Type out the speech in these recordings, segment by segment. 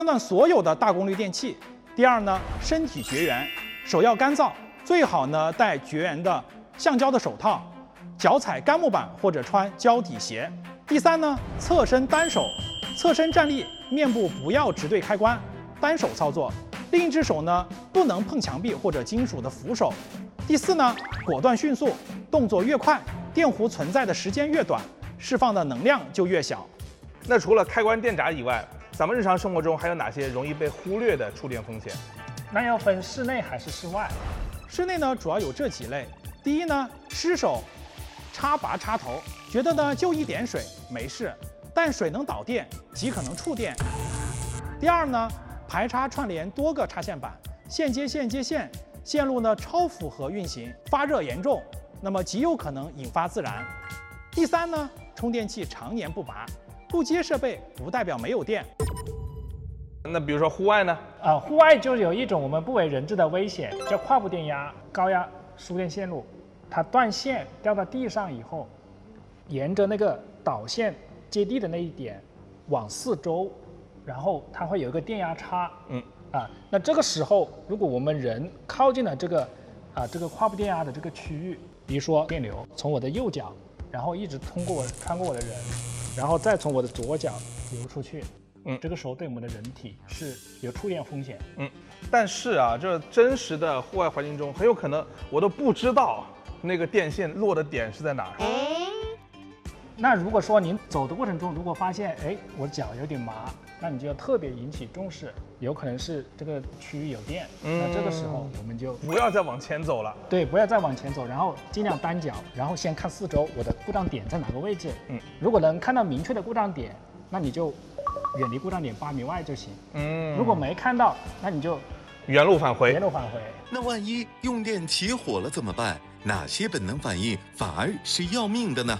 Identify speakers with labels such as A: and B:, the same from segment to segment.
A: 断所有的大功率电器。第二呢，身体绝缘，手要干燥，最好呢戴绝缘的橡胶的手套，脚踩干木板或者穿胶底鞋。第三呢，侧身单手，侧身站立，面部不要直对开关，单手操作，另一只手呢不能碰墙壁或者金属的扶手。第四呢，果断迅速，动作越快，电弧存在的时间越短，释放的能量就越小。
B: 那除了开关电闸以外，咱们日常生活中还有哪些容易被忽略的触电风险？
C: 那要分室内还是室外？
A: 室内呢，主要有这几类。第一呢，失手插拔插头，觉得呢就一点水没事，但水能导电，极可能触电。第二呢，排插串联多个插线板，线接线接线，线路呢超负荷运行，发热严重，那么极有可能引发自燃。第三呢，充电器常年不拔，不接设备不代表没有电。
B: 那比如说户外呢？
C: 户外就有一种我们不为人知的危险，叫跨步电压高压输电线路，它断线掉到地上以后，沿着那个导线接地的那一点往四周，然后它会有一个电压差。那这个时候如果我们人靠近了这个跨步电压的这个区域，比如说电流从我的右脚，然后一直穿过我的人，然后再从我的左脚流出去。这个时候对我们的人体是有触电风险。
B: 但是啊，这真实的户外环境中，很有可能我都不知道那个电线落的点是在哪儿。
C: 那如果说您走的过程中，如果发现我脚有点麻，那你就要特别引起重视，有可能是这个区域有电。那这个时候我们就
B: 不要再往前走了。
C: 对，不要再往前走，然后尽量单脚，然后先看四周我的故障点在哪个位置。如果能看到明确的故障点，那你就远离故障点8米外就行。如果没看到，那你就
B: 原路返回。
D: 那万一用电起火了怎么办？哪些本能反应反而是要命的呢？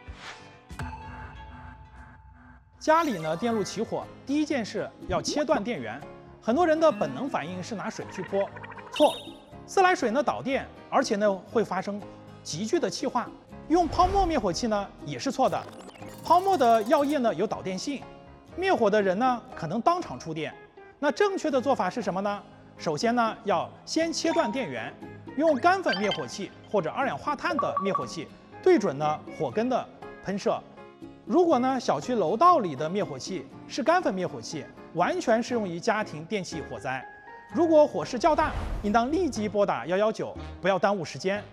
A: 家里呢电路起火，第一件事要切断电源。很多人的本能反应是拿水去泼，错。自来水呢导电，而且呢会发生急剧的气化。用泡沫灭火器呢也是错的，泡沫的药液呢有导电性，灭火的人呢可能当场触电。那正确的做法是什么呢？首先呢要先切断电源，用干粉灭火器或者2氧化碳的灭火器对准呢火根的喷射。如果呢小区楼道里的灭火器是干粉灭火器，完全适用于家庭电器火灾。如果火势较大，应当立即拨打119，不要耽误时间。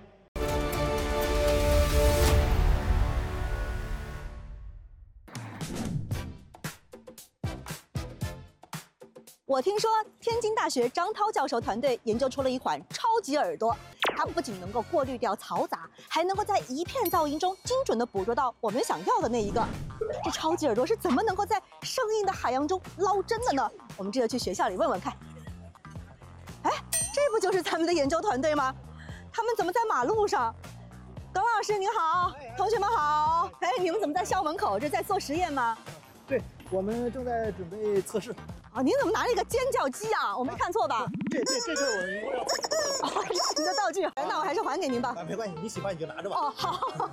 E: 我听说天津大学张涛教授团队研究出了一款超级耳朵，它不仅能够过滤掉嘈杂，还能够在一片噪音中精准地捕捉到我们想要的那一个。这超级耳朵是怎么能够在声音的海洋中捞针的呢？我们这就去学校里问问看。这不就是咱们的研究团队吗？他们怎么在马路上？董老师您好，同学们好。你们怎么在校门口？这在做实验吗？
F: 对，我们正在准备测试。
E: 您怎么拿了一个尖叫鸡啊？我没看错吧？
F: 这就是我要
E: 您的道具，那我还是还给您吧。
F: 没关系，你喜欢你就拿着吧。
E: 好。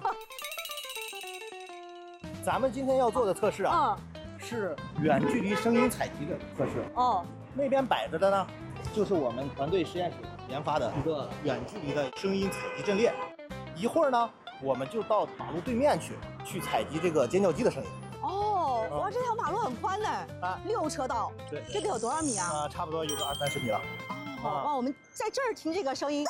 F: 咱们今天要做的测试啊，是远距离声音采集的测试。那边摆着的呢，就是我们团队实验室研发的一个远距离的声音采集阵列。一会儿呢，我们就到马路对面去采集这个尖叫鸡的声音。
E: 哇，这条马路很宽呢，6车道。
F: 对，
E: 这个有多少米啊？
F: 差不多有个20-30米了。
E: 哇，我们在这儿听这个声音，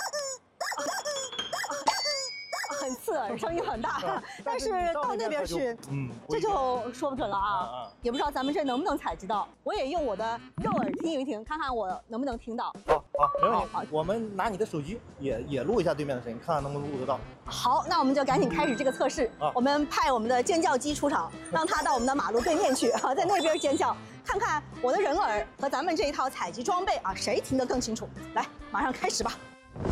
E: 很刺耳，声音很大。但是到那边去，这就说不准了啊。也不知道咱们这能不能采集到。我也用我的肉耳听一听，看看我能不能听到。
F: 好，没问题。我们拿你的手机也录一下对面的声音，看看能不能录得到。
E: 好，那我们就赶紧开始这个测试。我们派我们的尖叫鸡出场，让它到我们的马路对面去在那边尖叫，看看我的人耳和咱们这一套采集装备谁听得更清楚。来，马上开始吧。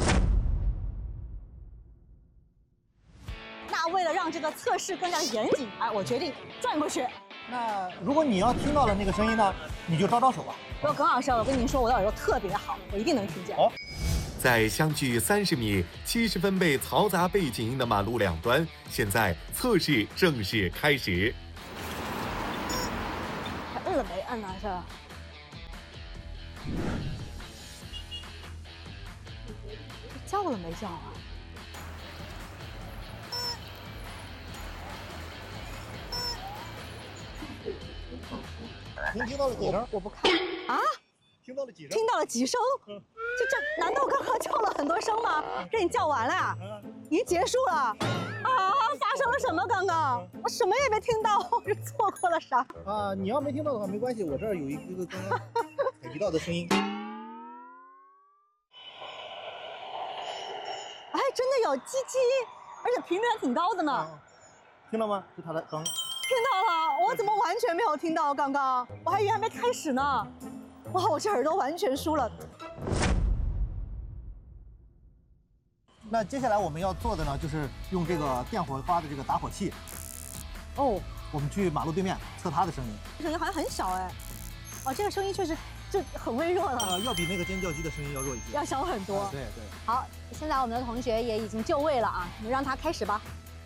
E: 那为了让这个测试更加严谨，我决定转过去。
F: 那如果你要听到了那个声音呢，你就招手吧。
E: 耿老师，我跟您说，我的耳朵特别好，我一定能听见。
D: 在相距30米、70分贝嘈杂背景音的马路两端，现在测试正式开始。
E: 他摁了没摁啊？是？ 了没叫啊？
F: 您听到了几声？
E: 我不看啊。
F: 听到了几声？
E: 听到了几声？这难道刚刚叫了很多声吗？这你叫完了呀？已经结束了啊？发生了什么？刚刚我什么也没听到，我是错过了啥？
F: 啊，你要没听到的话没关系，我这儿有一个刚刚采集到的声音。
E: 哎，真的有叽叽，而且频率还挺高的呢。
F: 听到吗？是它的刚。
E: 听到了，我怎么完全没有听到？刚刚我还以为还没开始呢。哇，我这耳朵完全输了。
F: 那接下来我们要做的呢，就是用这个电火花的这个打火器。
E: 哦，
F: 我们去马路对面测它的声音。
E: 声音好像很小哎。哦，这个声音确实就很微弱了。
F: 要比那个尖叫鸡的声音要弱一些，
E: 要小很多。
F: 对对。
E: 好，现在我们的同学也已经就位了啊，我们让他开始吧。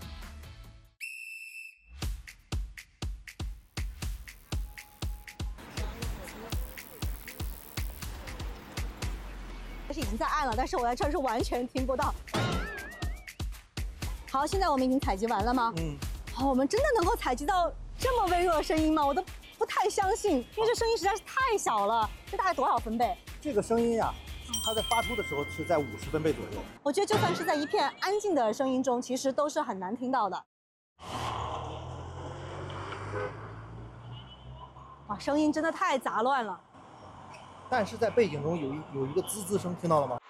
E: 是已经在按了，但是我在这儿是完全听不到。好，现在我们已经采集完了吗？好，我们真的能够采集到这么微弱的声音吗？我都不太相信，因为这声音实在是太小了。这大概多少分贝？
F: 这个声音呀，它在发出的时候是在50分贝左右。
E: 我觉得就算是在一片安静的声音中，其实都是很难听到的。哇，声音真的太杂乱了。
F: 但是在背景中有一个滋滋声，听到了吗？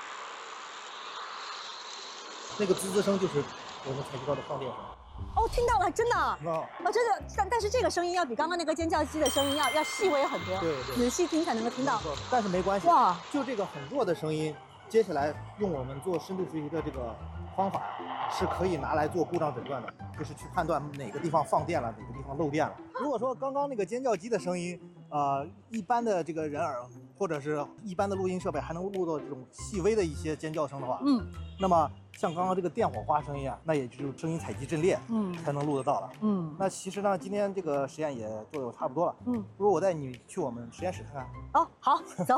F: 那个滋滋声就是我们采集到的放电声。
E: 哦，听到了，真的。哦，真的，但是这个声音要比刚刚那个尖叫鸡的声音要细微很多。对对。仔细听才能够听到。
F: 但是没关系。哇，就这个很弱的声音，接下来用我们做深度学习的这个方法，是可以拿来做故障诊断的，就是去判断哪个地方放电了，哪个地方漏电了。如果说刚刚那个尖叫鸡的声音，一般的这个人耳或者是一般的录音设备还能录到这种细微的一些尖叫声的话，那么像刚刚这个电火花声音啊，那也就是声音采集阵列，才能录得到了。那其实呢，今天这个实验也做得差不多了。不如我带你去我们实验室看看。
E: 哦，好，走。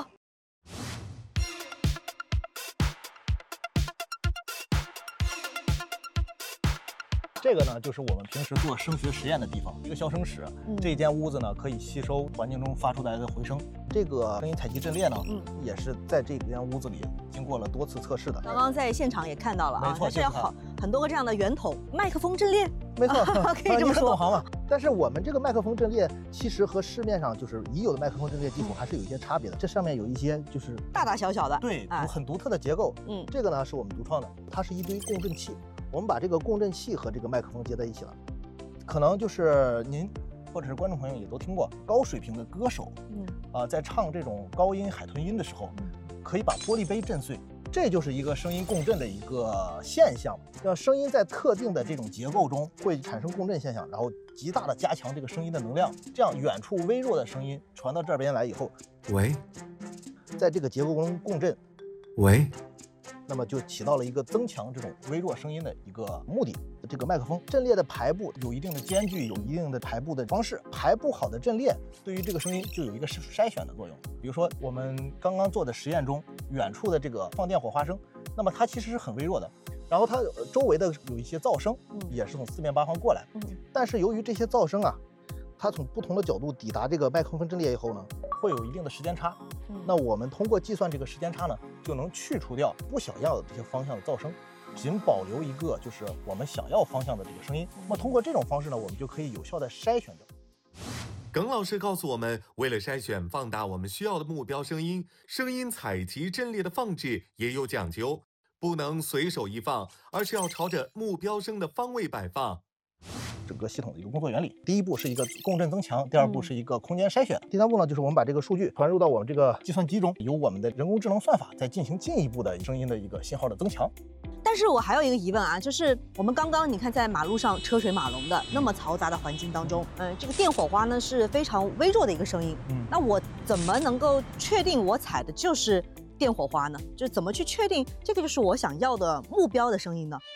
F: 这个呢，就是我们平时做声学实验的地方，一个消声室。这一间屋子呢，可以吸收环境中发出来的回声。这个声音采集阵列呢，也是在这间屋子里经过了多次测试的。刚
E: 刚在现场也看到了啊，
F: 没错，
E: 是要很多个这样的圆筒麦克风阵列。
F: 没错，
E: 可以这么说。
F: 懂行嘛？但是我们这个麦克风阵列其实和市面上就是已有的麦克风阵列技术还是有一些差别的。这上面有一些就是
E: 大大小小的，
F: 对，很独特的结构。这个呢是我们独创的，它是一堆共振器。我们把这个共振器和这个麦克风接在一起了，可能就是您或者是观众朋友也都听过高水平的歌手，在唱这种高音海豚音的时候，可以把玻璃杯震碎，这就是一个声音共振的一个现象。让声音在特定的这种结构中会产生共振现象，然后极大的加强这个声音的能量，这样远处微弱的声音传到这边来以后，
D: 喂，
F: 在这个结构中共振，
D: 喂。
F: 那么就起到了一个增强这种微弱声音的一个目的。这个麦克风阵列的排布有一定的间距，有一定的排布的方式。排布好的阵列对于这个声音就有一个筛选的作用。比如说我们刚刚做的实验中，远处的这个放电火花声，那么它其实是很微弱的，然后它周围的有一些噪声也是从四面八方过来。但是由于这些噪声啊，它从不同的角度抵达这个麦克风阵列以后呢，会有一定的时间差。那我们通过计算这个时间差呢，就能去除掉不想要的这些方向的噪声，仅保留一个就是我们想要方向的这个声音。那么通过这种方式呢，我们就可以有效的筛选掉。
D: 耿老师告诉我们，为了筛选放大我们需要的目标声音，声音采集阵列的放置也有讲究，不能随手一放，而是要朝着目标声的方位摆放。
F: 整个系统的一个工作原理，第一步是一个共振增强，第二步是一个空间筛选，第三步呢就是我们把这个数据传入到我们这个计算机中，由我们的人工智能算法再进行进一步的声音的一个信号的增强。
E: 但是我还有一个疑问啊，就是我们刚刚你看在马路上车水马龙的那么嘈杂的环境当中，这个电火花呢是非常微弱的一个声音，那我怎么能够确定我采的就是电火花呢？就是怎么去确定这个就是我想要的目标的声音呢？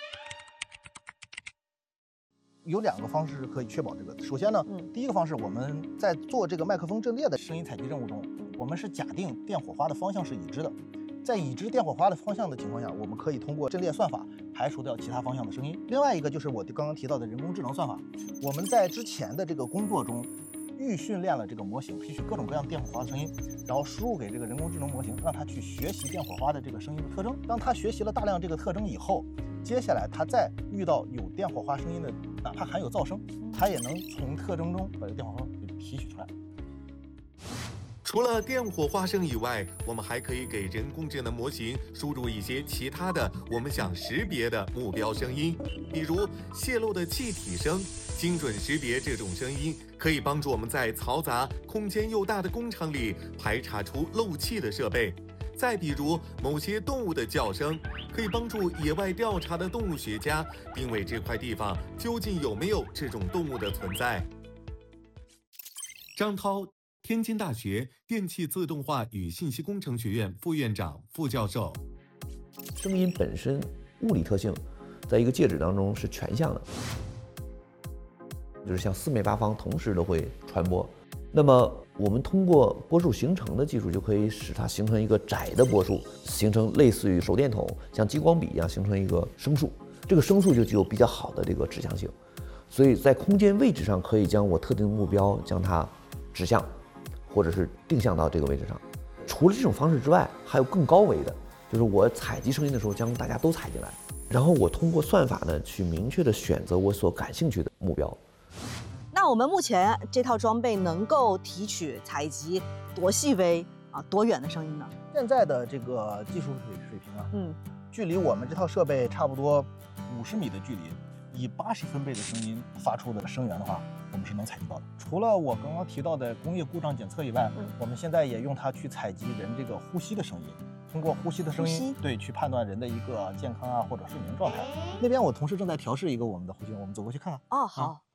F: 有2个方式是可以确保这个。首先呢，第一个方式，我们在做这个麦克风阵列的声音采集任务中，我们是假定电火花的方向是已知的。 在已知电火花的方向的情况下，我们可以通过阵列算法排除掉其他方向的声音。另外一个就是我刚刚提到的人工智能算法，我们在之前的这个工作中预训练了这个模型，提取各种各样电火花的声音，然后输入给这个人工智能模型，让它去学习电火花的这个声音的特征。当它学习了大量这个特征以后，接下来它再遇到有电火花声音的，哪怕含有噪声，它也能从特征中把这电火花给提取出来。
D: 除了电火花声以外，我们还可以给人工智能模型输入一些其他的我们想识别的目标声音，比如泄漏的气体声。精准识别这种声音，可以帮助我们在嘈杂、空间又大的工厂里排查出漏气的设备。再比如某些动物的叫声，可以帮助野外调查的动物学家定位这块地方究竟有没有这种动物的存在。张涛，天津大学电气自动化与信息工程学院副院长、副教授。
G: 声音本身物理特性，在一个介质当中是全向的，就是向四面八方同时都会传播。那么我们通过波束形成的技术，就可以使它形成一个窄的波束，形成类似于手电筒像激光笔一样形成一个声束。这个声束就具有比较好的这个指向性，所以在空间位置上可以将我特定的目标将它指向，或者是定向到这个位置上。除了这种方式之外，还有更高维的，就是我采集声音的时候将大家都采进来，然后我通过算法呢去明确的选择我所感兴趣的目标。
E: 那我们目前这套装备能够提取、采集多细微啊、多远的声音呢？
F: 现在的这个技术水平啊，距离我们这套设备差不多50米的距离，以80分贝的声音发出的声源的话，我们是能采集到的。除了我刚刚提到的工业故障检测以外，我们现在也用它去采集人这个呼吸的声音，通过呼吸的声音，对，去判断人的一个健康啊或者睡眠状态。那边我同事正在调试一个我们的呼吸，我们走过去看看。
E: 哦，好。